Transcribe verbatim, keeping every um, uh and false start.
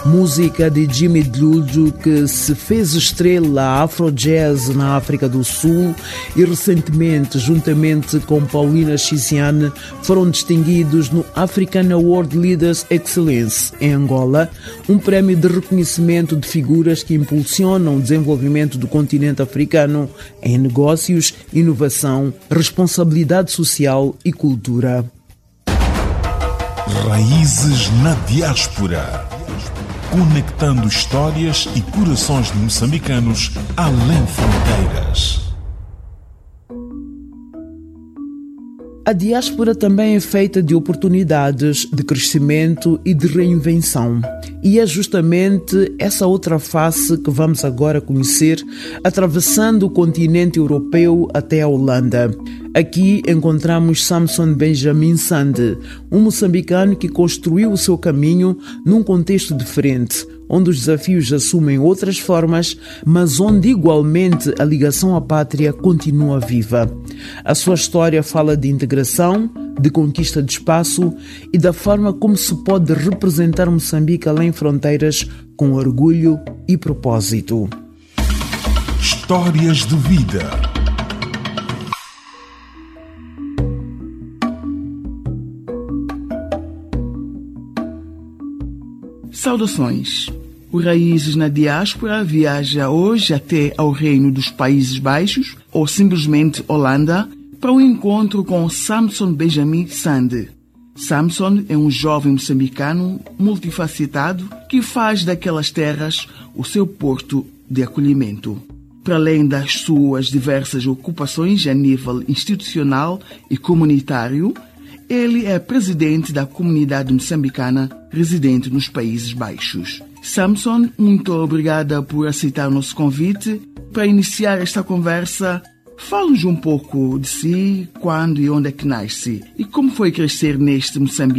música de Jimmy Dludjo, que se fez estrela afro-jazz na África do Sul e recentemente, juntamente com Paulina Chiziane, foram distinguidos no African Award Leaders Excellence em Angola, um prémio de reconhecimento de figuras que impulsionam o desenvolvimento do continente africano em negócios, inovação, responsabilidade social e cultura. Raízes na diáspora. Conectando histórias e corações de moçambicanos além fronteiras. A diáspora também é feita de oportunidades, de crescimento e de reinvenção. E é justamente essa outra face que vamos agora conhecer, atravessando o continente europeu até a Holanda. Aqui encontramos Samson Benjamin Sande, um moçambicano que construiu o seu caminho num contexto diferente, onde os desafios assumem outras formas, mas onde igualmente a ligação à pátria continua viva. A sua história fala de integração, de conquista de espaço e da forma como se pode representar Moçambique além fronteiras com orgulho e propósito. Histórias de vida. Saudações! O Raízes na Diáspora viaja hoje até ao Reino dos Países Baixos, ou simplesmente Holanda, para um encontro com Samson Benjamin Sande. Samson é um jovem moçambicano multifacetado que faz daquelas terras o seu porto de acolhimento. Para além das suas diversas ocupações a nível institucional e comunitário, ele é presidente da comunidade moçambicana residente nos Países Baixos. Samson, muito obrigada por aceitar o nosso convite. Para iniciar esta conversa, fale-nos um pouco de si, quando e onde é que nasce e como foi crescer neste Moçambique